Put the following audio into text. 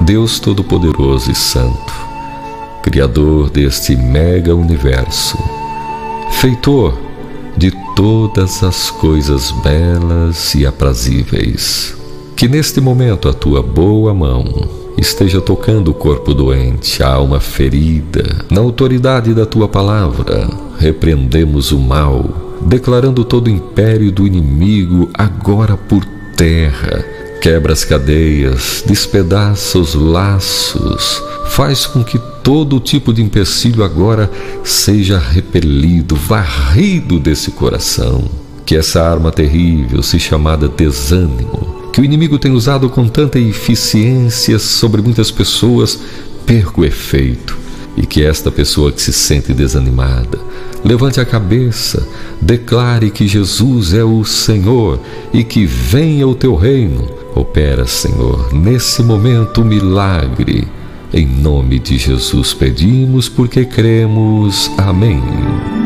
Deus Todo-Poderoso e Santo, Criador deste mega universo, Feitor de todas as coisas belas e aprazíveis, que neste momento a tua boa mão esteja tocando o corpo doente, a alma ferida. Na autoridade da tua palavra, repreendemos o mal, declarando todo o império do inimigo agora por terra. Quebra as cadeias, despedaça os laços, faz com que todo tipo de empecilho agora seja repelido, varrido desse coração. Que essa arma terrível, se chamada desânimo, que o inimigo tem usado com tanta eficiência sobre muitas pessoas, perca o efeito, e que esta pessoa que se sente desanimada levante a cabeça, declare que Jesus é o Senhor e que venha o teu reino. Opera, Senhor, nesse momento um milagre. Em nome de Jesus pedimos porque cremos. Amém.